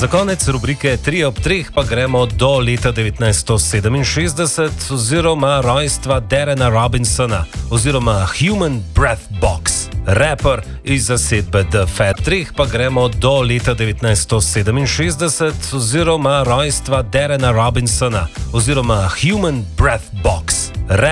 Za konec rubrike 3 ob 3 pa gremo do leta 1967 oziroma rojstva Darrena Robinsona oziroma Human Breath Box, raper iz zasedbe The Fat. 3 pa gremo do leta 1967 oziroma rojstva Darrena Robinsona oziroma Human Breath Box.